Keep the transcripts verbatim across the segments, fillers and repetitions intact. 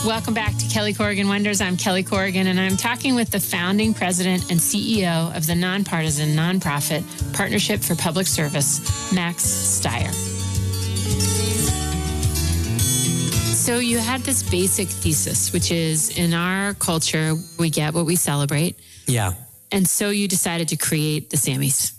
Welcome back to Kelly Corrigan Wonders. I'm Kelly Corrigan, and I'm talking with the founding president and C E O of the nonpartisan nonprofit Partnership for Public Service, Max Stier. So you had this basic thesis, which is in our culture, we get what we celebrate. Yeah. And so you decided to create the Sammys.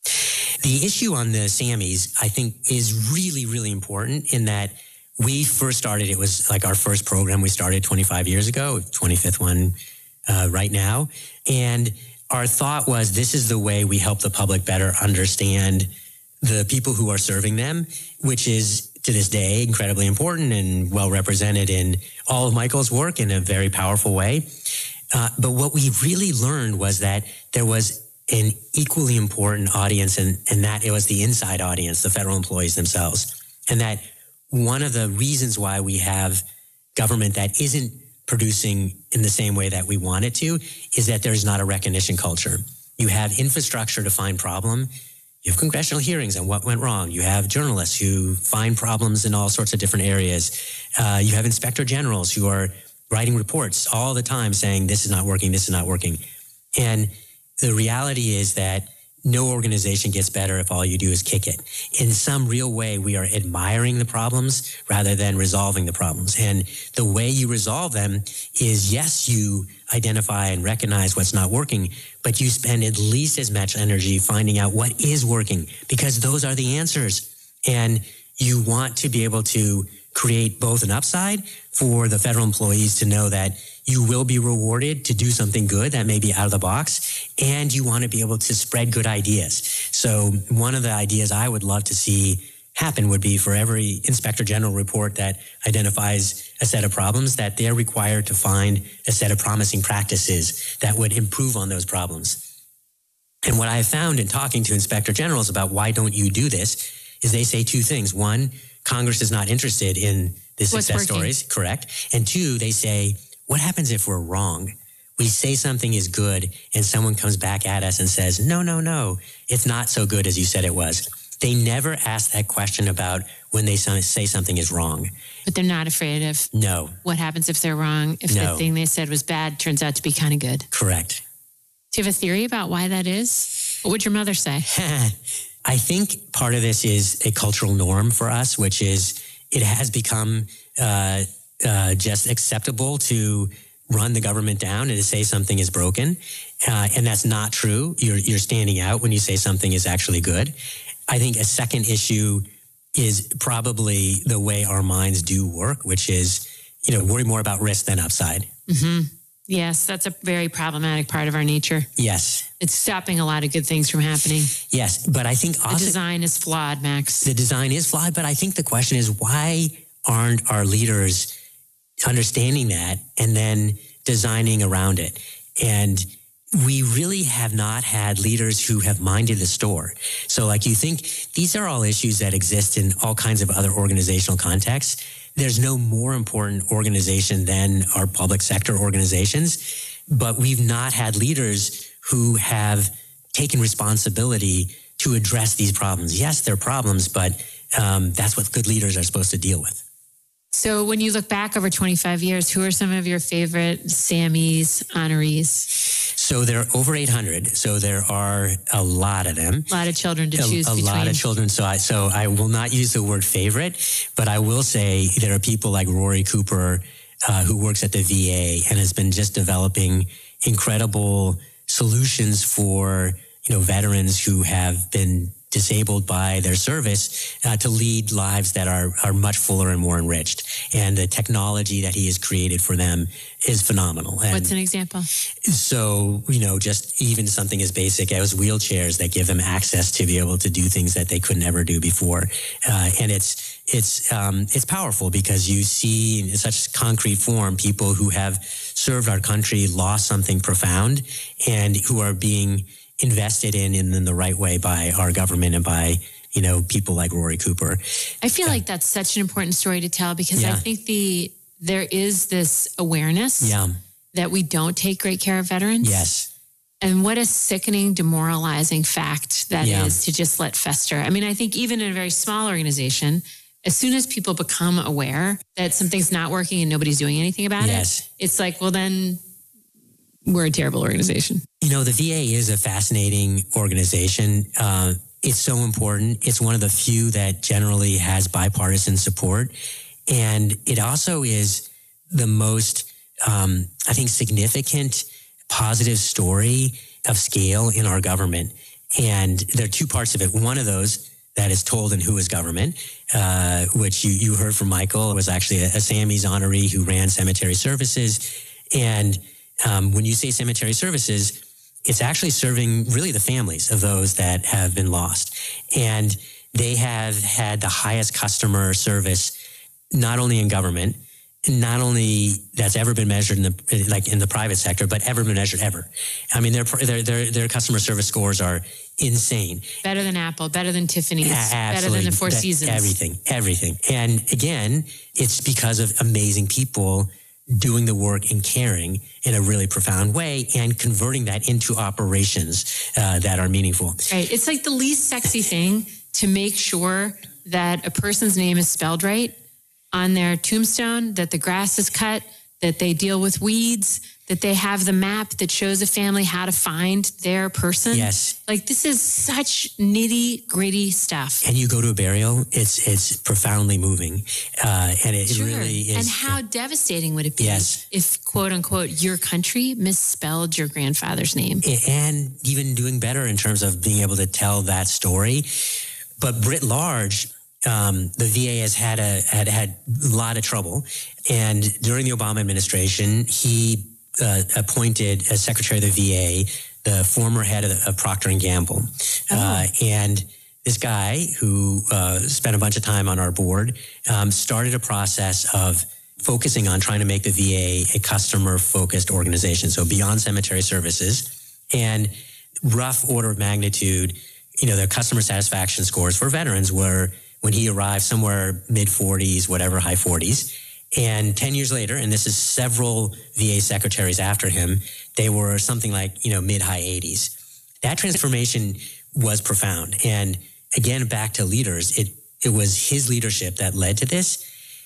The issue on the Sammys, I think, is really, really important in that we first started, it was like our first program we started twenty-five years ago, twenty-fifth one uh, right now. And our thought was this is the way we help the public better understand the people who are serving them, which is to this day incredibly important and well represented in all of Michael's work in a very powerful way. Uh, but what we really learned was that there was an equally important audience, and, and that it was the inside audience, the federal employees themselves. And that one of the reasons why we have government that isn't producing in the same way that we want it to is that there's not a recognition culture. You have infrastructure to find problem. You have congressional hearings on what went wrong. You have journalists who find problems in all sorts of different areas. Uh, you have inspector generals who are writing reports all the time saying this is not working, this is not working. And the reality is that no organization gets better if all you do is kick it. In some real way, we are admiring the problems rather than resolving the problems. And the way you resolve them is, yes, you identify and recognize what's not working, but you spend at least as much energy finding out what is working, because those are the answers. And you want to be able to create both an upside for the federal employees to know that you will be rewarded to do something good that may be out of the box, and you want to be able to spread good ideas. So one of the ideas I would love to see happen would be for every inspector general report that identifies a set of problems, that they're required to find a set of promising practices that would improve on those problems. And what I have found in talking to inspector generals about why don't you do this is they say two things. One, Congress is not interested in the success stories, correct? And two, they say, what happens if we're wrong? We say something is good and someone comes back at us and says, no, no, no, it's not so good as you said it was. They never ask that question about when they say something is wrong. But they're not afraid of no. what happens if they're wrong, if no. the thing they said was bad turns out to be kind of good. Correct. Do you have a theory about why that is? What would your mother say? I think part of this is a cultural norm for us, which is it has become uh, uh, just acceptable to run the government down and to say something is broken. Uh, and that's not true. You're, you're standing out when you say something is actually good. I think a second issue is probably the way our minds do work, which is, you know, worry more about risk than upside. Mm-hmm. Yes, that's a very problematic part of our nature. Yes. It's stopping a lot of good things from happening. Yes, but I think also, the design is flawed, Max. The design is flawed, but I think the question is, why aren't our leaders understanding that and then designing around it? And we really have not had leaders who have minded the store. So like you think, these are all issues that exist in all kinds of other organizational contexts. There's no more important organization than our public sector organizations, but we've not had leaders who have taken responsibility to address these problems. Yes, they're problems, but um, that's what good leaders are supposed to deal with. So when you look back over twenty-five years, who are some of your favorite Sammys honorees? So there are over eight hundred. So there are a lot of them. A lot of children to choose a, a between. A lot of children. So I, so I will not use the word favorite, but I will say there are people like Rory Cooper, uh, who works at the V A and has been just developing incredible solutions for, you know, veterans who have been disabled by their service uh, to lead lives that are are much fuller and more enriched. And the technology that he has created for them is phenomenal. And what's an example? So, you know, just even something as basic as wheelchairs that give them access to be able to do things that they could never do before. Uh, and it's it's um, it's powerful because you see in such concrete form people who have served our country, lost something profound, and who are being invested in, in in the right way by our government and by, you know, people like Rory Cooper. I feel uh, like that's such an important story to tell because yeah. I think the there is this awareness yeah. that we don't take great care of veterans. Yes. And what a sickening, demoralizing fact that yeah. is to just let fester. I mean, I think even in a very small organization, as soon as people become aware that something's not working and nobody's doing anything about yes. it, it's like, well, then we're a terrible organization. You know, the V A is a fascinating organization. Uh, it's so important. It's one of the few that generally has bipartisan support. And it also is the most, um, I think, significant positive story of scale in our government. And there are two parts of it. One of those that is told in Who is Government, uh, which you, you heard from Michael, was actually a, a Sammy's honoree who ran cemetery services. And um, when you say cemetery services, it's actually serving really the families of those that have been lost. And they have had the highest customer service, not only in government, not only that's ever been measured in the, like in the private sector, but ever been measured ever. I mean, their, their, their, their customer service scores are insane. Better than Apple, better than Tiffany's, Absolutely. Better than the Four Seasons. Everything, everything. And again, it's because of amazing people doing the work and caring in a really profound way and converting that into operations uh, that are meaningful. Right. It's like the least sexy thing to make sure that a person's name is spelled right on their tombstone, that the grass is cut, that they deal with weeds, that they have the map that shows a family how to find their person. Yes. Like, this is such nitty gritty stuff. And you go to a burial, it's it's profoundly moving. Uh, and it, sure. it really is. And how uh, devastating would it be yes. if, quote unquote, your country misspelled your grandfather's name? And even doing better in terms of being able to tell that story. But writ large, Um, the V A has had a had had a lot of trouble, and during the Obama administration, he uh, appointed as Secretary of the V A the former head of, the, of Procter and Gamble, oh. uh, and this guy who uh, spent a bunch of time on our board um, started a process of focusing on trying to make the V A a customer-focused organization. So beyond cemetery services, and rough order of magnitude, you know, their customer satisfaction scores for veterans were, when he arrived, somewhere mid forties, whatever, high forties. And ten years later, and this is several V A secretaries after him, they were something like, you know, mid high eighties. That transformation was profound. And again, back to leaders, it, it was his leadership that led to this.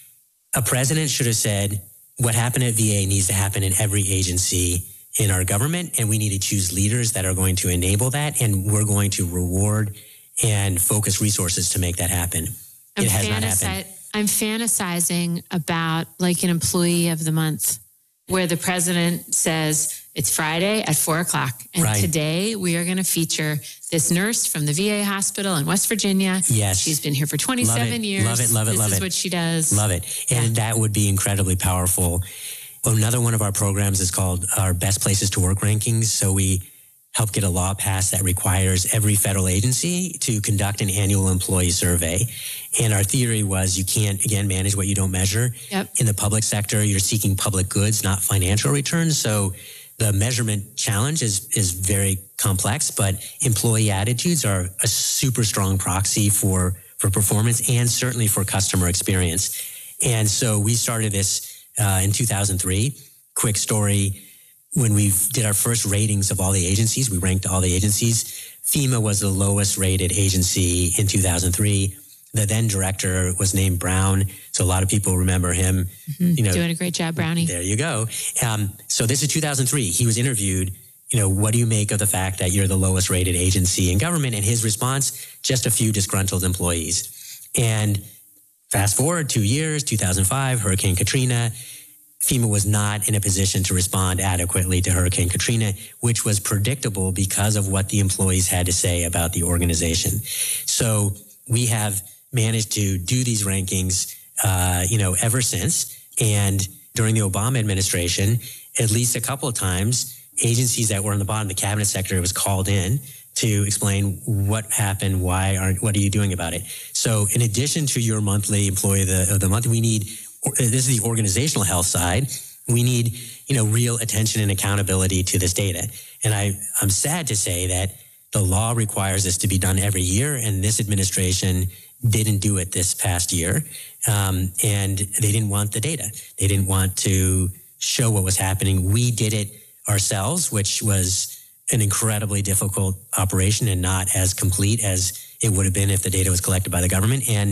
A president should have said, what happened at V A needs to happen in every agency in our government, and we need to choose leaders that are going to enable that, and we're going to reward and focus resources to make that happen. I'm it has fantasi- not happened. I'm fantasizing about like an employee of the month where the president says, it's Friday at four o'clock. And right. today we are going to feature this nurse from the V A hospital in West Virginia. Yes. She's been here for twenty-seven years. Love it, love it, this love it. This is what she does. Love it. And yeah. that would be incredibly powerful. Another one of our programs is called our Best Places to Work rankings. So we help get a law passed that requires every federal agency to conduct an annual employee survey. And our theory was you can't, again, manage what you don't measure. Yep. In the public sector, you're seeking public goods, not financial returns. So the measurement challenge is, is very complex, but employee attitudes are a super strong proxy for, for performance and certainly for customer experience. And so we started this uh, in two thousand three. Quick story. When we did our first ratings of all the agencies, we ranked all the agencies. FEMA was the lowest rated agency in two thousand three. The then director was named Brown. So a lot of people remember him. Mm-hmm. You know, doing a great job, Brownie. There you go. Um, so this is two thousand three. He was interviewed. You know, what do you make of the fact that you're the lowest rated agency in government? And his response, just a few disgruntled employees. And fast forward two years, two thousand five, Hurricane Katrina. FEMA was not in a position to respond adequately to Hurricane Katrina, which was predictable because of what the employees had to say about the organization. So we have managed to do these rankings, uh, you know, ever since. And during the Obama administration, at least a couple of times, agencies that were on the bottom of the cabinet secretary was called in to explain what happened, why aren't, what are you doing about it? So in addition to your monthly employee of the, of the month, we need, this is the organizational health side. We need, you know, real attention and accountability to this data. And I, I'm sad to say that the law requires this to be done every year, and this administration didn't do it this past year. Um, and they didn't want the data. They didn't want to show what was happening. We did it ourselves, which was an incredibly difficult operation and not as complete as it would have been if the data was collected by the government. And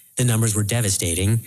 the numbers were devastating.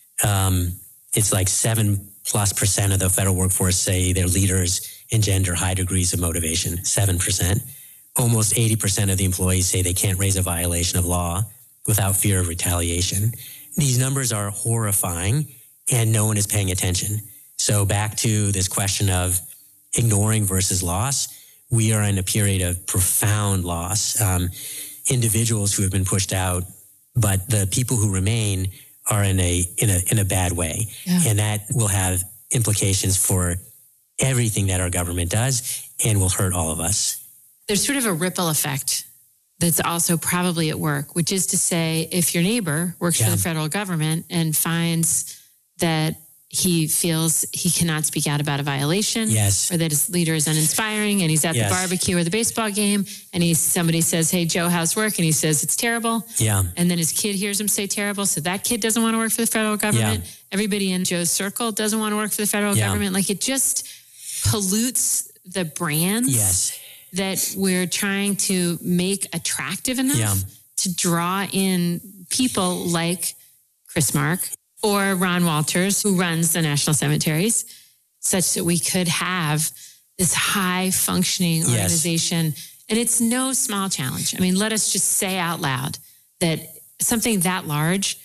Um, it's like seven plus percent of the federal workforce say their leaders engender high degrees of motivation, seven percent. Almost eighty percent of the employees say they can't raise a violation of law without fear of retaliation. These numbers are horrifying, and no one is paying attention. So back to this question of ignoring versus loss, we are in a period of profound loss. Um, individuals who have been pushed out, but the people who remain are in a in a in a bad way, yeah. And that will have implications for everything that our government does, and will hurt all of us. There's sort of a ripple effect that's also probably at work, which is to say, if your neighbor works yeah. for the federal government and finds that he feels he cannot speak out about a violation, yes. or that his leader is uninspiring, and he's at yes. the barbecue or the baseball game, and he somebody says, "Hey, Joe, how's work?" and he says it's terrible. Yeah. And then his kid hears him say terrible, so that kid doesn't want to work for the federal government. Yeah. Everybody in Joe's circle doesn't want to work for the federal yeah. government. Like, it just pollutes the brands yes. that we're trying to make attractive enough yeah. to draw in people like Chris Mark or Ron Walters, who runs the National Cemeteries, such that we could have this high-functioning organization. Yes. And it's no small challenge. I mean, let us just say out loud that something that large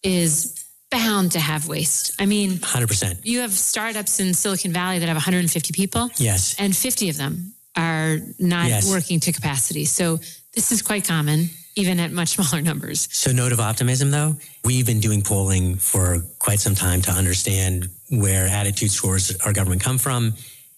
is bound to have waste. I mean, one hundred percent. You have startups in Silicon Valley that have one hundred fifty people. Yes. And fifty of them are not yes. working to capacity. So this is quite common, even at much smaller numbers. So note of optimism, though. We've been doing polling for quite some time to understand where attitude scores our government come from.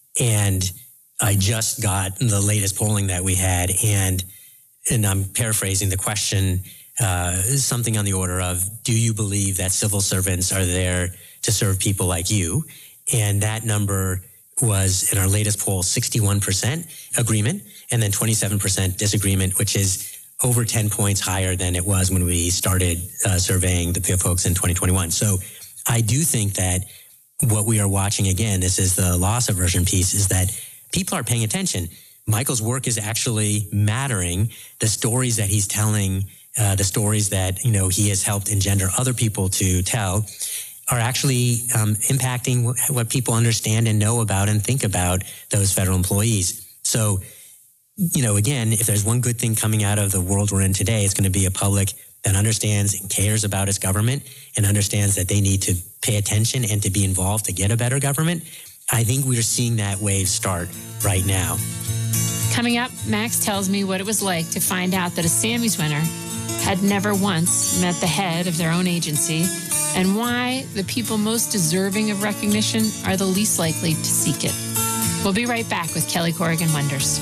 And I just got the latest polling that we had, and and I'm paraphrasing the question, uh, something on the order of, do you believe that civil servants are there to serve people like you? And that number was, in our latest poll, sixty-one percent agreement, and then twenty-seven percent disagreement, which is over ten points higher than it was when we started uh, surveying the folks in twenty twenty-one. So I do think that what we are watching, again, this is the loss aversion piece, is that people are paying attention. Michael's work is actually mattering. The stories that he's telling, uh, the stories that, you know, he has helped engender other people to tell, are actually um, impacting what, what people understand and know about and think about those federal employees. So, you know, again, if there's one good thing coming out of the world we're in today, it's going to be a public that understands and cares about its government and understands that they need to pay attention and to be involved to get a better government. I think we're seeing that wave start right now. Coming up, Max tells me what it was like to find out that a Sammys winner had never once met the head of their own agency, and why the people most deserving of recognition are the least likely to seek it. We'll be right back with Kelly Corrigan Wonders.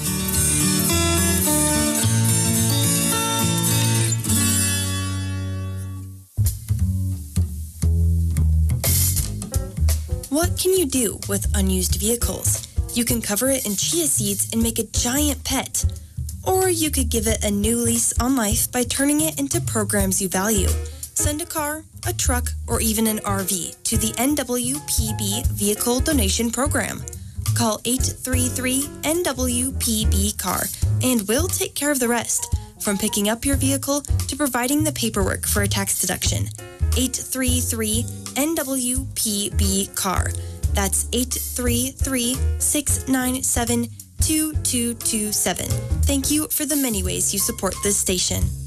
What can you do with unused vehicles? You can cover it in chia seeds and make a giant pet. Or you could give it a new lease on life by turning it into programs you value. Send a car, a truck, or even an R V to the N W P B Vehicle Donation Program. Call eight three three N W P B C A R and we'll take care of the rest, from picking up your vehicle to providing the paperwork for a tax deduction. eight three three N W P B C A R. That's eight three three, six nine seven, two two two seven. Thank you for the many ways you support this station.